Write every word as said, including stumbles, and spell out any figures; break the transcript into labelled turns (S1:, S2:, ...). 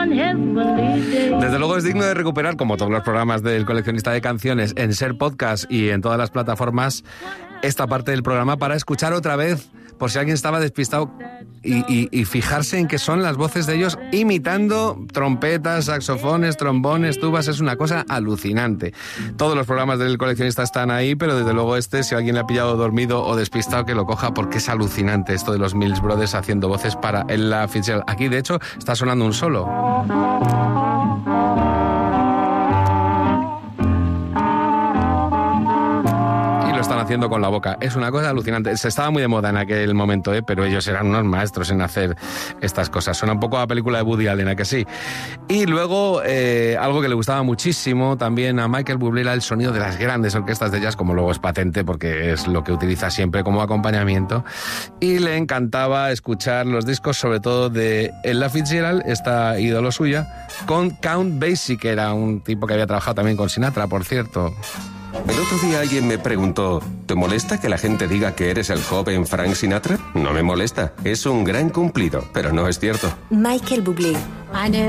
S1: Desde luego es digno de recuperar, como todos los programas del Coleccionista de Canciones, en Ser Podcast y en todas las plataformas, esta parte del programa para escuchar otra vez, por si alguien estaba despistado, y, y, y fijarse en que son las voces de ellos imitando trompetas, saxofones, trombones, tubas. Es una cosa alucinante. Todos los programas del Coleccionista están ahí, pero desde luego este, si alguien le ha pillado dormido o despistado, que lo coja, porque es alucinante esto de los Mills Brothers haciendo voces para Ella Fitzgerald. Aquí, de hecho, está sonando un solo. Están haciendo con la boca. Es una cosa alucinante. Se estaba muy de moda en aquel momento, ¿eh? Pero ellos eran unos maestros en hacer estas cosas. Suena un poco a la película de Woody Allen, ¿a que sí? Y luego, eh, algo que le gustaba muchísimo también a Michael Bublé era el sonido de las grandes orquestas de jazz, como luego es patente porque es lo que utiliza siempre como acompañamiento. Y le encantaba escuchar los discos, sobre todo de Ella Fitzgerald, esta ídolo suya, con Count Basie, que era un tipo que había trabajado también con Sinatra, por cierto.
S2: El otro día alguien me preguntó, ¿te molesta que la gente diga que eres el joven Frank Sinatra? No me molesta, es un gran cumplido, pero no es cierto.
S3: Michael Bublé.